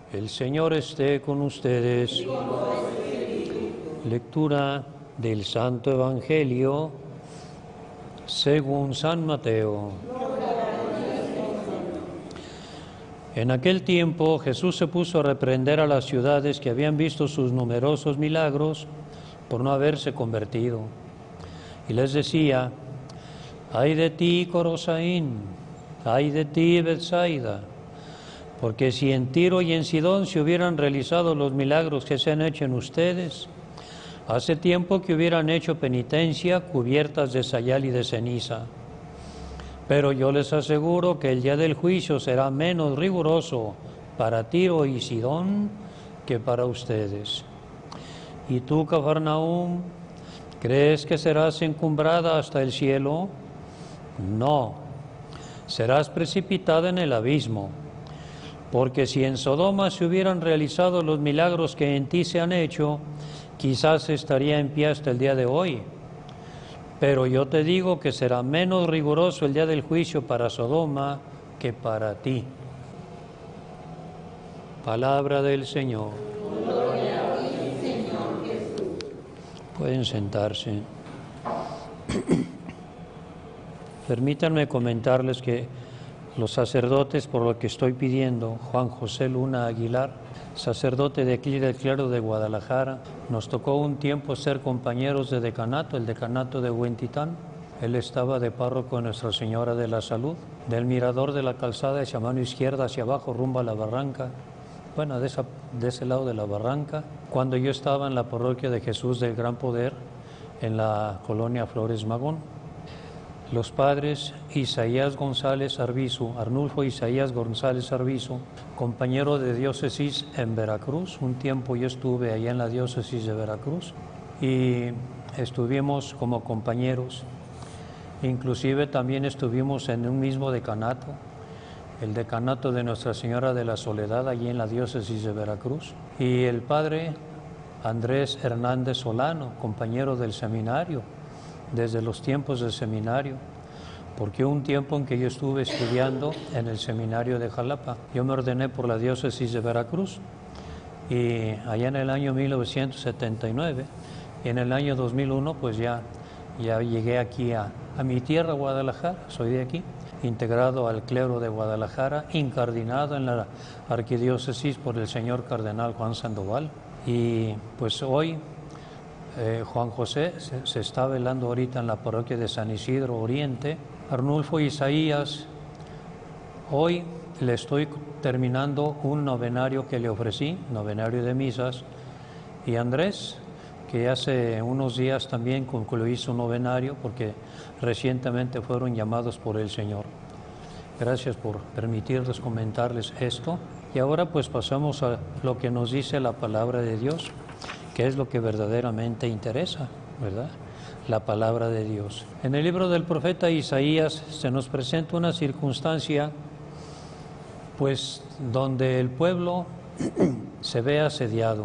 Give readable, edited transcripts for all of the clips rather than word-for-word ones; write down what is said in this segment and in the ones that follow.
El Señor esté con ustedes. Lectura del Santo Evangelio según San Mateo. En aquel tiempo Jesús se puso a reprender a las ciudades que habían visto sus numerosos milagros por no haberse convertido. Y les decía: ay de ti, Corosaín, ay de ti, Betsaida, porque si en Tiro y en Sidón se hubieran realizado los milagros que se han hecho en ustedes, hace tiempo que hubieran hecho penitencia cubiertas de sayal y de ceniza. Pero yo les aseguro que el día del juicio será menos riguroso para Tiro y Sidón que para ustedes. ¿Y tú, Cafarnaúm, crees que serás encumbrada hasta el cielo? No, serás precipitada en el abismo. Porque si en Sodoma se hubieran realizado los milagros que en ti se han hecho, quizás estaría en pie hasta el día de hoy. Pero yo te digo que será menos riguroso el día del juicio para Sodoma que para ti. Palabra del Señor. Gloria a ti, Señor Jesús. Pueden sentarse. Permítanme comentarles que los sacerdotes, por lo que estoy pidiendo, Juan José Luna Aguilar, sacerdote de aquí del clero de Guadalajara, nos tocó un tiempo ser compañeros de decanato, el decanato de Huentitán. Él estaba de párroco en Nuestra Señora de la Salud, del mirador de la calzada hacia mano izquierda, hacia abajo, rumbo a la barranca, bueno, de ese lado de la barranca, cuando yo estaba en la parroquia de Jesús del Gran Poder, en la colonia Flores Magón. Los padres Isaías González Arbizu, Arnulfo Isaías González Arbizu, compañero de diócesis en Veracruz. Un tiempo yo estuve allá en la diócesis de Veracruz y estuvimos como compañeros. Inclusive también estuvimos en un mismo decanato, el decanato de Nuestra Señora de la Soledad, allí en la diócesis de Veracruz. Y el padre Andrés Hernández Solano, compañero del seminario, desde los tiempos del seminario, porque un tiempo en que yo estuve estudiando en el seminario de Jalapa, yo me ordené por la diócesis de Veracruz y allá en el año 1979 y en el año 2001 pues ya llegué aquí a mi tierra, Guadalajara, soy de aquí, integrado al clero de Guadalajara, incardinado en la arquidiócesis por el señor cardenal Juan Sandoval. Y pues hoy Juan José se está velando ahorita en la parroquia de San Isidro Oriente. Arnulfo Isaías, hoy le estoy terminando un novenario que le ofrecí, novenario de misas, y Andrés, que hace unos días también concluí su novenario porque recientemente fueron llamados por el Señor. Gracias por permitirles comentarles esto. Y ahora pues pasamos a lo que nos dice la palabra de Dios, que es lo que verdaderamente interesa, ¿verdad? La palabra de Dios. En el libro del profeta Isaías se nos presenta una circunstancia, pues, donde el pueblo se ve asediado,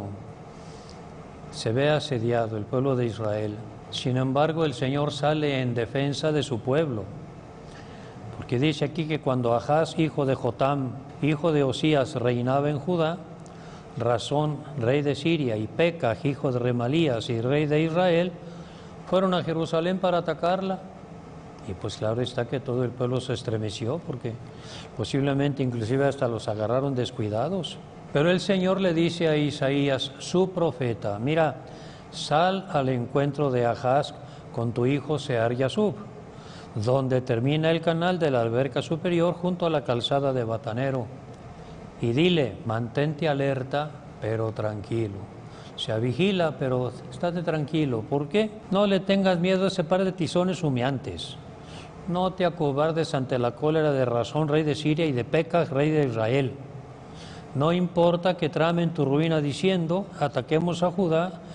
el pueblo de Israel. Sin embargo, el Señor sale en defensa de su pueblo, porque dice aquí que cuando Ahaz, hijo de Jotam, hijo de Osías, reinaba en Judá, Rasón, rey de Siria, y Pekah, hijo de Remalías y rey de Israel, fueron a Jerusalén para atacarla. Y pues claro está que todo el pueblo se estremeció, porque posiblemente inclusive hasta los agarraron descuidados. Pero el Señor le dice a Isaías, su profeta: mira, sal al encuentro de Ahaz con tu hijo Sear-Yasub, donde termina el canal de la alberca superior junto a la calzada de Batanero. Y dile, mantente alerta, pero tranquilo. O sea, vigila, pero estate tranquilo. ¿Por qué? No le tengas miedo a ese par de tizones humeantes. No te acobardes ante la cólera de Rasón, rey de Siria, y de Pekah, rey de Israel. No importa que tramen tu ruina diciendo, ataquemos a Judá